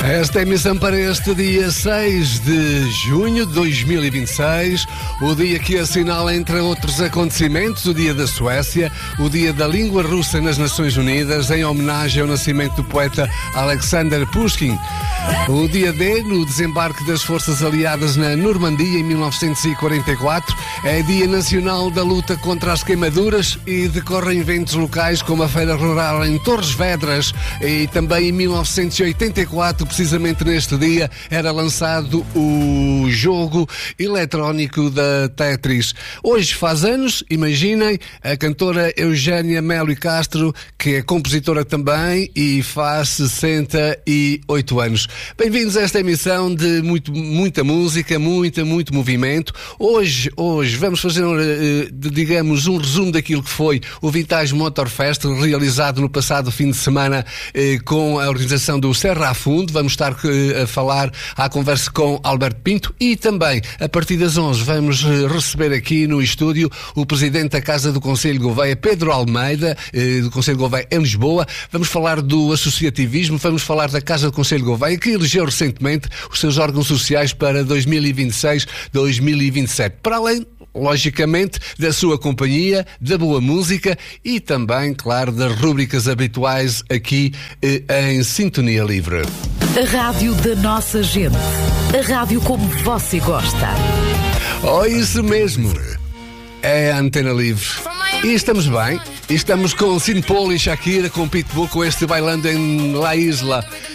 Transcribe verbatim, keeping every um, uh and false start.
Esta é a emissão para este dia seis de junho de dois mil e vinte e seis, o dia que assinala, entre outros acontecimentos, o dia da Suécia, o dia da língua russa nas Nações Unidas, em homenagem ao nascimento do poeta Alexander Pushkin. O dia D, no desembarque das forças aliadas na Normandia em mil novecentos e quarenta e quatro, é dia nacional da luta contra as queimaduras e decorrem eventos locais como a Feira Rural em Torres Vedras, e também em mil novecentos e oitenta e quatro, precisamente neste dia, era lançado o jogo eletrónico da Tetris. Hoje faz anos, imaginem, a cantora Eugénia Melo e Castro, que é compositora também e faz sessenta e oito anos. Bem-vindos a esta emissão de muito, muita música, muita, muito movimento. Hoje, hoje vamos fazer, digamos, um resumo daquilo que foi o Vintage Motor Fest, realizado no passado fim de semana com a organização do Serra a Fundo. Vamos estar a falar, à conversa com Alberto Pinto, e também, a partir das onze, vamos receber aqui no estúdio o Presidente da Casa do Conselho de Gouveia, Pedro Almeida, do Conselho de Gouveia em Lisboa. Vamos falar do associativismo, vamos falar da Casa do Conselho de Gouveia, que elegeu recentemente os seus órgãos sociais para dois mil e vinte e seis a dois mil e vinte e sete. Para além, logicamente, da sua companhia, da boa música e também, claro, das rúbricas habituais aqui eh, em Sintonia Livre. A rádio da nossa gente. A rádio como você gosta. Oh, isso mesmo. É a Antena Livre. E estamos bem. E estamos com Sinpol e Shakira, com Pitbull, com este Bailando em La Isla.